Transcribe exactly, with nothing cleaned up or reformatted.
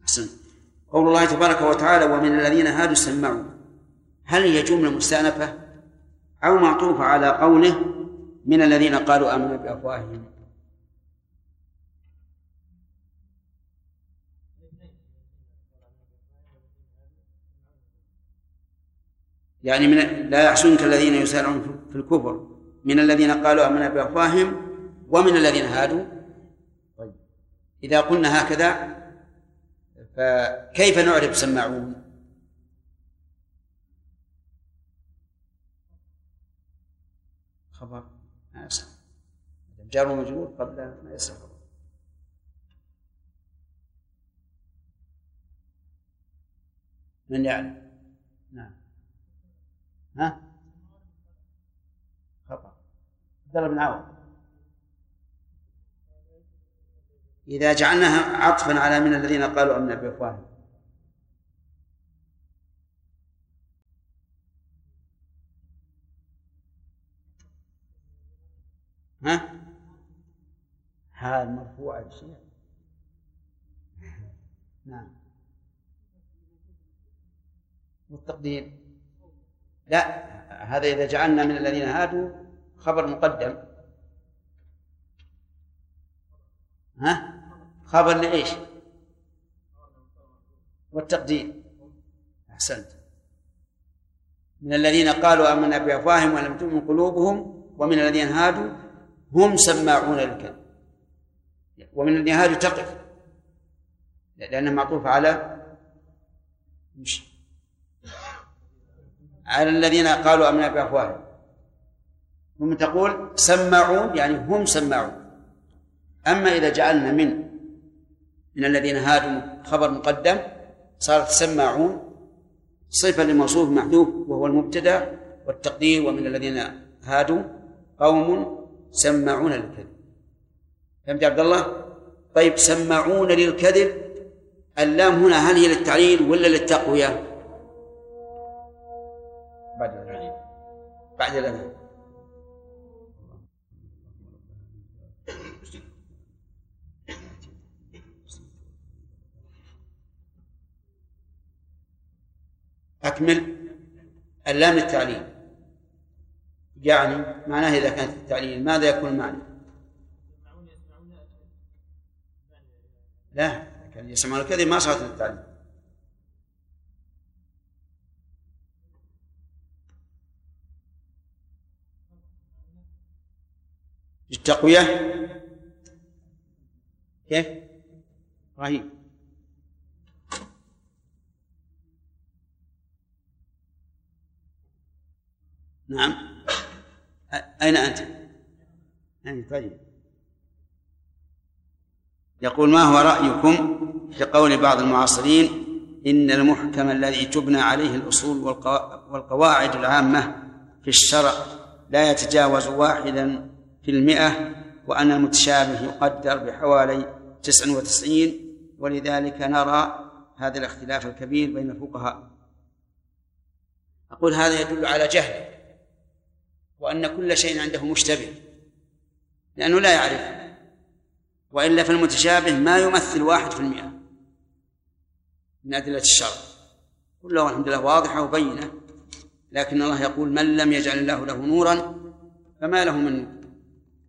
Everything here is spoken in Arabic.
أحسن. قول الله تبارك وتعالى ومن الذين هادوا سمعون، هل هي جملة مستأنفة أو معطوفة على قوله من الذين قالوا آمنا بأفواههم؟ يعني من لا يحزنك الذين يسارعون في الكفر من الذين قالوا آمنا بأفواههم ومن الذين هادوا. طيب إذا قلنا هكذا فكيف نعرف سماعون؟ خبر ما يصح، جار ومجرور قبل ما يصح. من يعلم؟ نعم. ها؟ خطأ. عبد الله بن عوض. إذا جعلناها عطفا على من الذين قالوا آمنا بأفواههم. ها؟ هذا مرفوع شيء. نعم. والتقدير لا، هذا إذا جعلنا من الذين هادوا خبر مقدم. ها؟ خبر لإيش؟ والتقدير. أحسنت. من الذين قالوا آمنا بأفواههم ولم تؤمن قلوبهم ومن الذين هادوا هم سماعون للكذب. ومن الذين هادوا تقف لأنها معطوفة على مش على الذين قالوا آمنا بأفواههم، ثم تقول سماعون يعني هم سماعون. أما إذا جعلنا من من الذين هادوا خبر مقدم صارت سماعون صفة لموصوف محذوف وهو المبتدأ، والتقدير ومن الذين هادوا قوم سماعون للكذب. فهمت يا عبد الله؟ طيب سماعون للكذب، اللام هنا هل هي للتعليل ولا للتقوية؟ بعد الأذان. بعد الأذان. أكمل. اللام للتعليل يعني معناه إذا كانت التعليل ماذا يكون معنى؟ لا، كان يسمعون الكذب ما صارت للتعليل. التقوية كيف؟ رهيب. نعم. أين أنت؟ أنت طيب. يقول ما هو رأيكم في قول بعض المعاصرين إن المحكم الذي تبنى عليه الأصول والقواعد العامة في الشرع لا يتجاوز واحدا في المئة، وأن المتشابه يقدر بحوالي تسع وتسعين، ولذلك نرى هذا الاختلاف الكبير بين الفقهاء. أقول هذا يدل على جهل، وأن كل شيء عنده مشتبه لأنه لا يعرف، وإلا في المتشابه ما يمثل واحد في المئة من أدلة الشرع، كله الحمد لله واضحة وبينة. لكن الله يقول من لم يجعل الله له نورا فما له من نور.